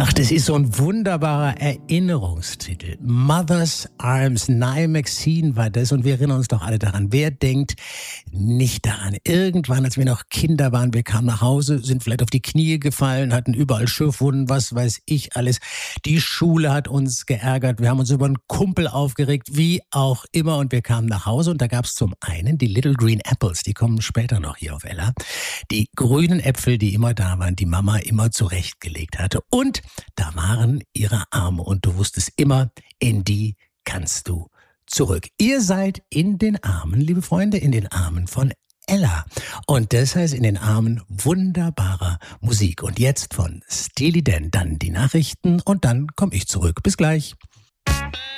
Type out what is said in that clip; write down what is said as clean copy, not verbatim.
Ach, das ist so ein wunderbarer Erinnerungstitel. Mother's Arms, Nye Maxine war das und wir erinnern uns doch alle daran. Wer denkt nicht daran? Irgendwann, als wir noch Kinder waren, wir kamen nach Hause, sind vielleicht auf die Knie gefallen, hatten überall Schürfwunden, was weiß ich alles. Die Schule hat uns geärgert, wir haben uns über einen Kumpel aufgeregt, wie auch immer. Und wir kamen nach Hause und da gab es zum einen die Little Green Apples, die kommen später noch hier auf Ella. Die grünen Äpfel, die immer da waren, die Mama immer zurechtgelegt hatte. Und da waren ihre Arme und du wusstest immer, in die kannst du zurück. Ihr seid in den Armen, liebe Freunde, in den Armen von Ella. Und das heißt in den Armen wunderbarer Musik. Und jetzt von Steely Dan, dann die Nachrichten und dann komme ich zurück. Bis gleich.